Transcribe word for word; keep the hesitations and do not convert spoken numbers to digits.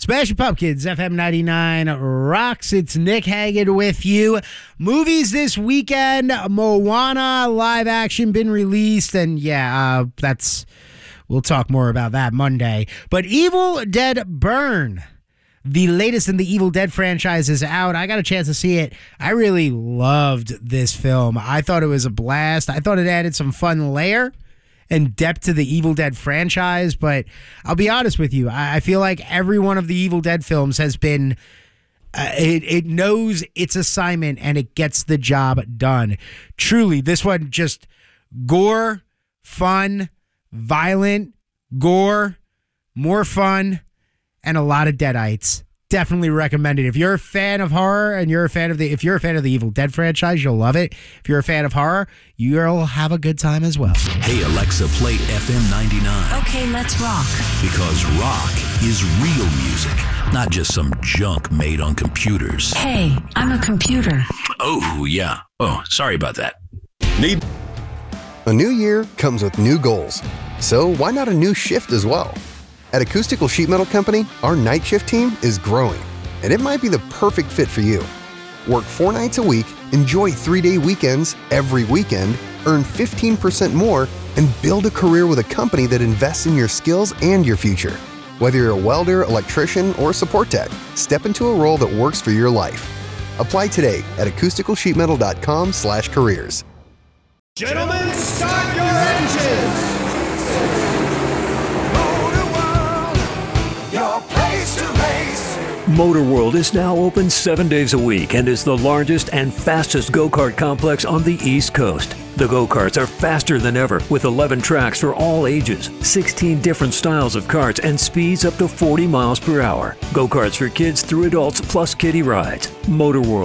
Smashing Pumpkins, F M ninety-nine rocks. It's Nick Hagan with you. Movies this weekend, Moana live action been released, and yeah, uh, that's, we'll talk more about that Monday. But Evil Dead Burn, the latest in the Evil Dead franchise, is out. I got a chance to see it. I really loved this film. I thought it was a blast. I thought it added some fun layer and depth to the Evil Dead franchise, but I'll be honest with you, I feel like every one of the Evil Dead films has been, uh, it, it knows its assignment and it gets the job done. Truly, this one just gore, fun, violent, gore, more fun, and a lot of deadites. Definitely recommend it. If you're a fan of horror and you're a fan of the, if you're a fan of the Evil Dead franchise, you'll love it. If you're a fan of horror, you'll have a good time as well. Hey, Alexa, play F M ninety-nine. Okay, let's rock. Because rock is real music, not just some junk made on computers. Hey, I'm a computer. Oh, yeah. Oh, sorry about that. Need A new year comes with new goals. So why not a new shift as well? At Acoustical Sheet Metal Company, our night shift team is growing, and it might be the perfect fit for you. Work four nights a week, enjoy three-day weekends every weekend, earn fifteen percent more, and build a career with a company that invests in your skills and your future. Whether you're a welder, electrician, or support tech, step into a role that works for your life. Apply today at acoustical sheet metal dot com slash careers. Gentlemen, start your engines! Motor World is now open seven days a week and is the largest and fastest go-kart complex on the East Coast. The go-karts are faster than ever with eleven tracks for all ages, sixteen different styles of karts, and speeds up to forty miles per hour. Go-karts for kids through adults plus kiddie rides. Motor World